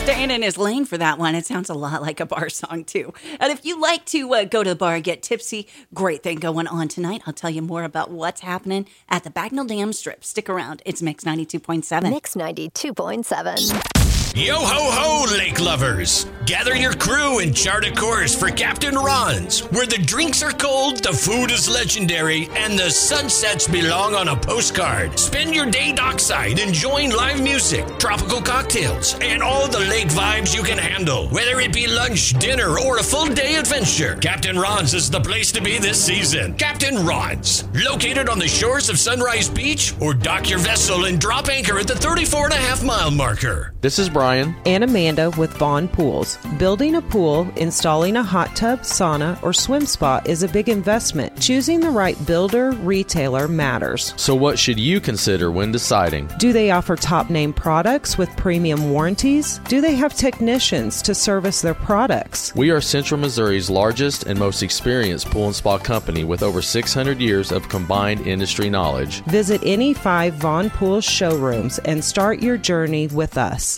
Staying in his lane for that one. It sounds a lot like a bar song, too. And if you like to go to the bar and get tipsy, great thing going on tonight. I'll tell you more about what's happening at the Bagnell Dam Strip. Stick around. It's Mix 92.7. Mix 92.7. Yo ho ho, lake lovers! Gather your crew and chart a course for Captain Ron's, where the drinks are cold, the food is legendary, and the sunsets belong on a postcard. Spend your day dockside enjoying live music, tropical cocktails, and all the lake vibes you can handle. Whether it be lunch, dinner, or a full day adventure, Captain Ron's is the place to be this season. Captain Ron's, located on the shores of Sunrise Beach, or dock your vessel and drop anchor at the 34.5-mile marker. This is Brian and Amanda with Vaughn Pools. Building a pool, installing a hot tub, sauna, or swim spa is a big investment. Choosing the right builder, retailer matters. So what should you consider when deciding? Do they offer top-name products with premium warranties? Do they have technicians to service their products? We are Central Missouri's largest and most experienced pool and spa company with over 600 years of combined industry knowledge. Visit any 5 Vaughn Pools showrooms and start your journey with us.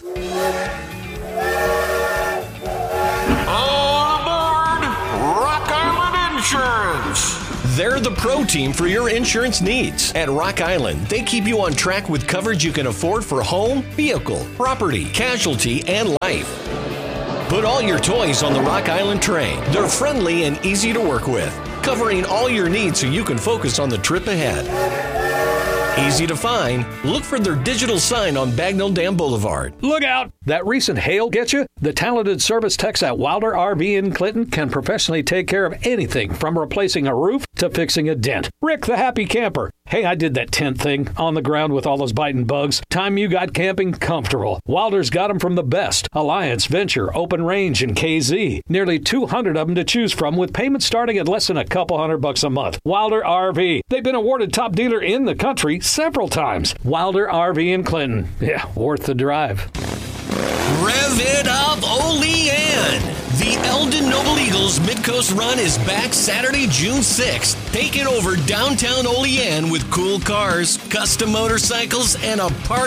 All aboard Rock Island Insurance! They're the pro team for your insurance needs. At Rock Island, they keep you on track with coverage you can afford for home, vehicle, property, casualty, and life. Put all your toys on the Rock Island train. They're friendly and easy to work with, covering all your needs so you can focus on the trip ahead. Easy to find. Look for their digital sign on Bagnell Dam Boulevard. Look out! That recent hail get you? The talented service techs at Wilder RV in Clinton can professionally take care of anything from replacing a roof to fixing a dent. Rick the Happy Camper. Hey, I did that tent thing on the ground with all those biting bugs. Time you got camping comfortable. Wilder's got them from the best. Alliance, Venture, Open Range, and KZ. Nearly 200 of them to choose from with payments starting at less than a couple $100 a month. Wilder RV. They've been awarded top dealer in the country several times. Wilder RV in Clinton. Yeah, worth the drive. Rev it up, Olean! The Eldon Noble Eagles Midcoast Run is back Saturday, June 6th, taking over downtown Olean with cool cars, custom motorcycles, and a party